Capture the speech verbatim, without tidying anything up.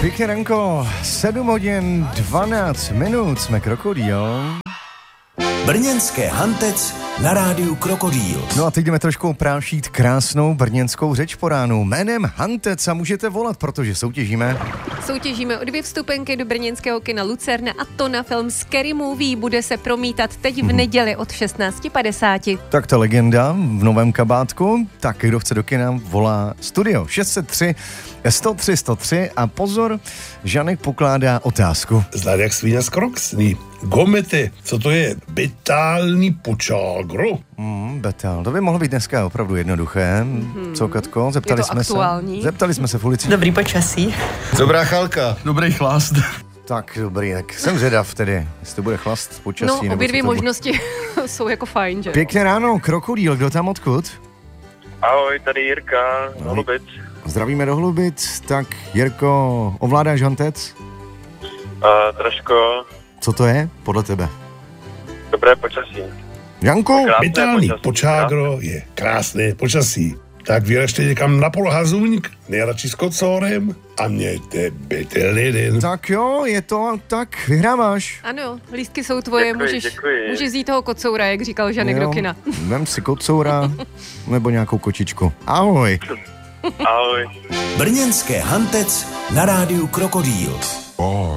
Pěkně ranko, sedm hodin dvanáct minut, jsme Krokodýl. Brněnské Hantec na rádiu Krokodýl. No a teď jdeme trošku prášit krásnou brněnskou řeč po ránu. Jménem Hantec a můžete volat, protože soutěžíme. Soutěžíme o dvě vstupenky do brněnského kina Lucerna a to na film Scary Movie. Bude se promítat teď v neděli od šestnáct padesát. Tak ta legenda v novém kabátku. Tak kdo chce do kina, volá studio šest set tři sto tři sto tři a pozor, Žanek pokládá otázku. Znát jak svíňa z Kroksný. Gomety, co to je? Betální počágro? Mm, betal, to by mohlo být dneska opravdu jednoduché. Mm-hmm. Co, Katko? Zeptali je to jsme aktuální. se. Zeptali jsme se v ulici. Dobrý počasí. Dobrá chalka. Dobrý chlast. Tak dobrý, tak jsem zvědav tedy, jestli to bude chlast počasí. No, obě dvě bude... možnosti jsou jako fajn, že? Pěkně ráno, Krokodýl, kdo tam odkud? Ahoj, tady Jirka, Holubic. Zdravíme do Holubic, tak Jirko, ovládáš Hantec? Uh, trošku. Co to je podle tebe? Dobré počasí. Janku? Betální počágro je krásné počasí. Tak vyležte někam na polhazůňk, nejradši s kocourem a mějte beteliden. Tak jo, je to tak, vyhráváš. Ano, lístky jsou tvoje, Děkuji, můžeš, děkuji. můžeš jít toho kocoura, jak říkal Žanek do kina. Vem si kocoura nebo nějakou kočičku. Ahoj. Ahoj. Brněnské Hantec na rádiu Krokodýl.